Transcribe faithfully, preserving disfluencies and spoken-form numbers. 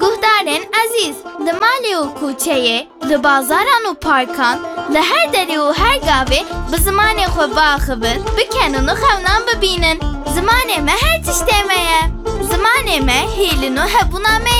Guhdarên ezîz, li malê û kûçeyê, li bazaran û parkan, li her derê û her gavê bi zimanê xwe biaxivin, bikenin û xewnan bibînin. Zimanê me her tiştê me ye. Zimanê me hêlin û hebûna me